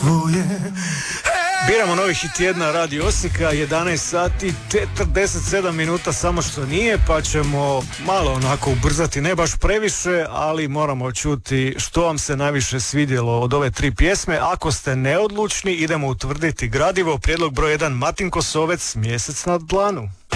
Biramo novi hit tjedna Radio Osijeka, 11 sati 47 minuta, samo što nije, pa ćemo malo onako ubrzati, ne baš previše, ali moramo čuti što vam se najviše svidjelo od ove 3 pjesme. Ako ste neodlučni, idemo utvrditi gradivo. Prijedlog broj 1, Matin Kosovec, Mjesec na dlanu.